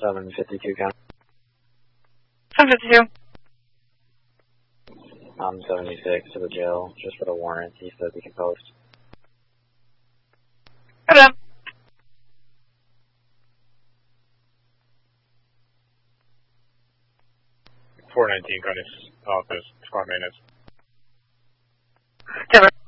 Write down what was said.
752 count. 752. 76 to the jail, just for the warrant. He said we can post. Okay. 419 Gunny's office, 5 minutes. Different.